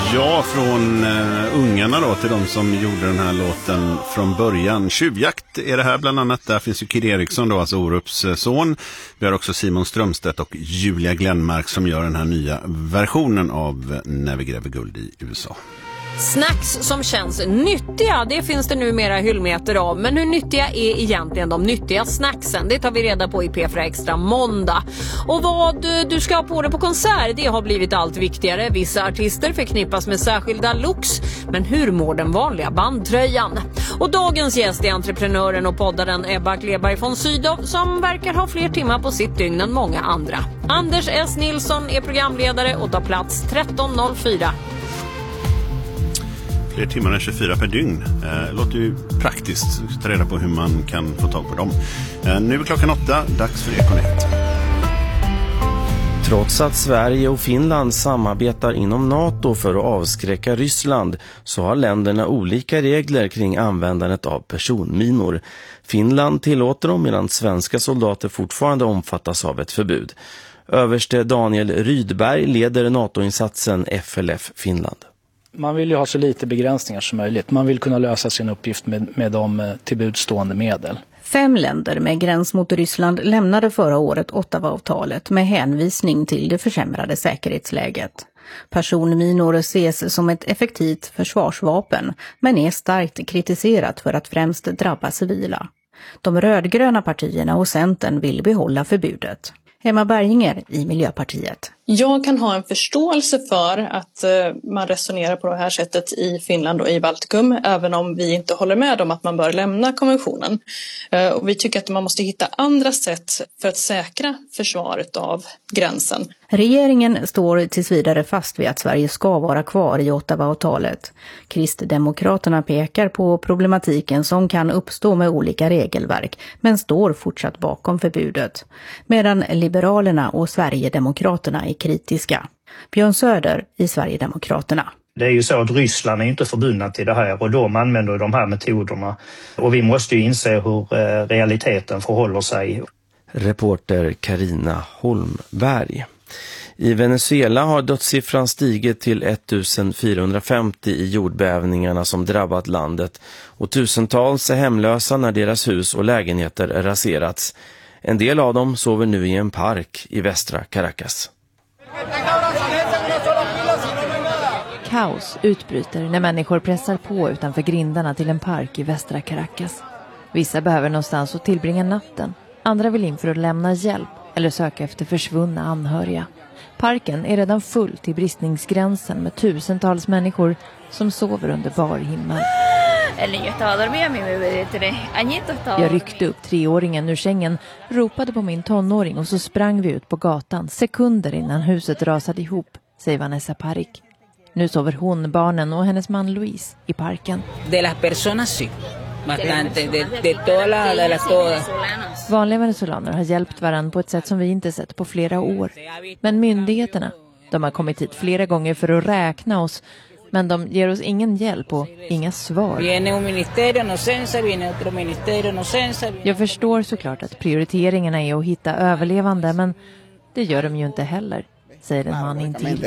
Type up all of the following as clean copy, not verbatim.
Ja, från ungarna då till de som gjorde den här låten från början. Tjuvjakt är det här bland annat. Där finns ju Kid Eriksson då, alltså Orups son. Vi har också Simon Strömstedt och Julia Glenmark som gör den här nya versionen av När vi gräver guld i USA. Snacks som känns nyttiga, det finns det numera hyllmeter av. Men hur nyttiga är egentligen de nyttiga snacksen? Det tar vi reda på i P4 Extra måndag. Och vad du ska ha på dig på konsert, det har blivit allt viktigare. Vissa artister förknippas med särskilda looks. Men hur mår den vanliga bandtröjan? Och dagens gäst är entreprenören och poddaren Ebba Kleberg von Sydow, som verkar ha fler timmar på sitt dygn än många andra. Anders S. Nilsson är programledare och tar plats 13.04. Fler timmar än 24 per dygn. Låter ju praktiskt. Ta reda på hur man kan få tag på dem. Nu är klockan 8. Dags för Ekonet. Trots att Sverige och Finland samarbetar inom NATO för att avskräcka Ryssland så har länderna olika regler kring användandet av personminor. Finland tillåter dem medan svenska soldater fortfarande omfattas av ett förbud. Överste Daniel Rydberg leder NATO-insatsen FLF Finland. Man vill ju ha så lite begränsningar som möjligt. Man vill kunna lösa sin uppgift med de tillbudstående medel. 5 länder med gräns mot Ryssland lämnade förra året Ottawa-avtalet med hänvisning till det försämrade säkerhetsläget. Personminor ses som ett effektivt försvarsvapen men är starkt kritiserat för att främst drabba civila. De rödgröna partierna och Centern vill behålla förbudet. Emma Berginger i Miljöpartiet. Jag kan ha en förståelse för att man resonerar på det här sättet i Finland och i Baltikum, även om vi inte håller med om att man bör lämna konventionen. Och vi tycker att man måste hitta andra sätt för att säkra försvaret av gränsen. Regeringen står tills vidare fast vid att Sverige ska vara kvar i Ottawa-avtalet. Kristdemokraterna pekar på problematiken som kan uppstå med olika regelverk, men står fortsatt bakom förbudet. Medan Liberalerna och Sverigedemokraterna är kritiska. Björn Söder i Sverigedemokraterna. Det är ju så att Ryssland är inte förbundna till det här och de använder de här metoderna. Och vi måste ju inse hur realiteten förhåller sig. Reporter Carina Holmberg. I Venezuela har dödssiffran stigit till 1450 i jordbävningarna som drabbat landet och tusentals är hemlösa när deras hus och lägenheter raserats. En del av dem sover nu i en park i västra Caracas. Kaos utbryter när människor pressar på utanför grindarna till en park i västra Caracas. Vissa behöver någonstans att tillbringa natten. Andra vill in för att lämna hjälp eller söka efter försvunna anhöriga. Parken är redan full till bristningsgränsen med tusentals människor som sover under bar himmel. Jag ryckte upp 3-åringen ur sängen, ropade på min tonåring och så sprang vi ut på gatan sekunder innan huset rasade ihop, säger Vanessa Parik. Nu sover hon, barnen och hennes man Luis i parken. Vanliga venezolaner har hjälpt varandra på ett sätt som vi inte sett på flera år. Men myndigheterna, de har kommit hit flera gånger för att räkna oss. Men de ger oss ingen hjälp och inga svar. Jag förstår såklart att prioriteringarna är att hitta överlevande, men det gör de ju inte heller, säger en man intill.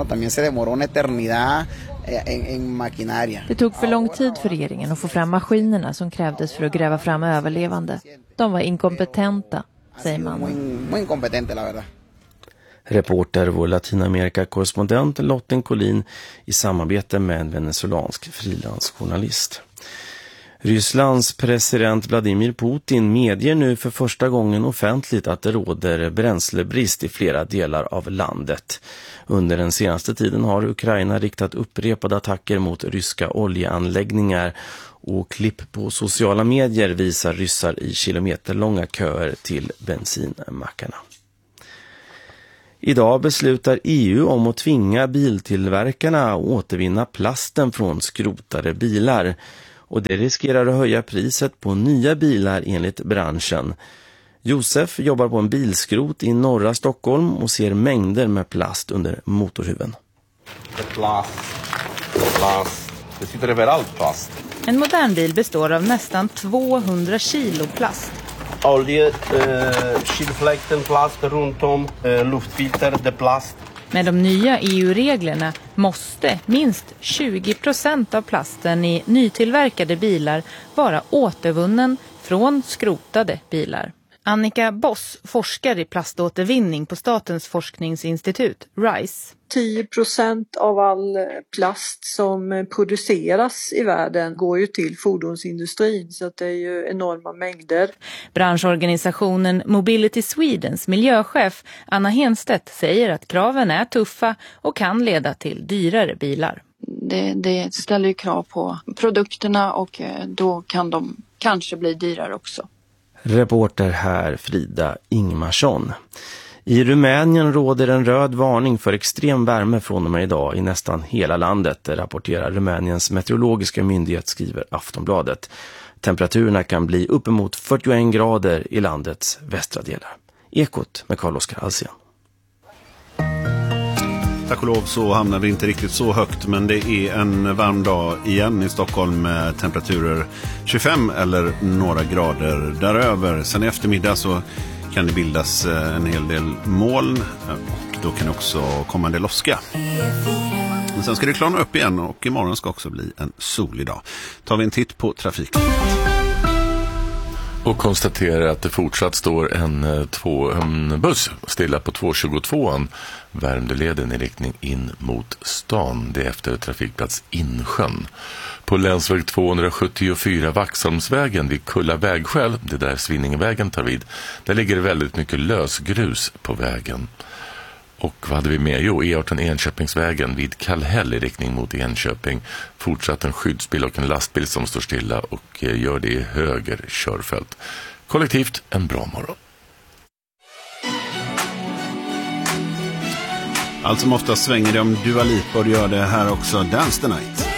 Det tog för lång tid för regeringen att få fram maskinerna som krävdes för att gräva fram överlevande. De var inkompetenta, säger mannen. Reporter vår Latinamerika-korrespondent Lotten Collin i samarbete med en venezuelansk frilansjournalist. Rysslands president Vladimir Putin medger nu för första gången offentligt att det råder bränslebrist i flera delar av landet. Under den senaste tiden har Ukraina riktat upprepade attacker mot ryska oljeanläggningar och klipp på sociala medier visar ryssar i kilometerlånga köer till bensinmackarna. Idag beslutar EU om att tvinga biltillverkarna att återvinna plasten från skrotade bilar. Och det riskerar att höja priset på nya bilar enligt branschen. Josef jobbar på en bilskrot i norra Stockholm och ser mängder med plast under motorhuven. Det sitter överallt plast. En modern bil består av nästan 200 kilo plast. Olje, kylfläkten, plast runt om, luftfilter, det plast. Med de nya EU-reglerna måste minst 20% av plasten i nytillverkade bilar vara återvunnen från skrotade bilar. Annika Boss forskar i plaståtervinning på Statens forskningsinstitut, RISE. 10% av all plast som produceras i världen går ju till fordonsindustrin, så att det är ju enorma mängder. Branschorganisationen Mobility Swedens miljöchef Anna Henstedt säger att kraven är tuffa och kan leda till dyrare bilar. Det ställer ju krav på produkterna och då kan de kanske bli dyrare också. Reporter här Frida Ingmarsson. I Rumänien råder en röd varning för extrem värme från och med idag i nästan hela landet, rapporterar Rumäniens meteorologiska myndighet, skriver Aftonbladet. Temperaturerna kan bli uppemot 41 grader i landets västra delar. Ekot med Carl-Oskar Alsen. Tack och lov så hamnar vi inte riktigt så högt, men det är en varm dag igen i Stockholm med temperaturer 25 eller några grader däröver. Sen i eftermiddag så kan det bildas en hel del moln och då kan det också komma en del åska. Men sen ska det klarna upp igen och imorgon ska också bli en solig dag. Tar vi en titt på trafiken. Och konstaterar att det fortsatt står en buss stilla på 222an Värmdöleden i riktning in mot stan. Det är efter trafikplats Insjön. På länsväg 274 Vaxholmsvägen vid Kulla vägskäl, det där Svinningevägen tar vid, där ligger väldigt mycket lösgrus på vägen. Och vad hade vi med? Jo, E18 Enköpingsvägen vid Kallhäll i riktning mot Enköping. Fortsatt en skyddsbil och en lastbil som står stilla och gör det i höger körfält. Kollektivt en bra morgon. Allt som ofta svänger det om Dua Lipa och gör det här också. Dance the Night.